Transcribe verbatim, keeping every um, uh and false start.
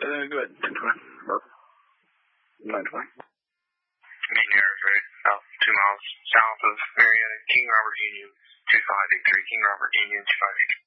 Uh, go ahead. ten twenty. nine twenty. Main Narrows Road, about two miles south of Marietta. King Robert Union, two five eight three. King Robert Union, two five eight three.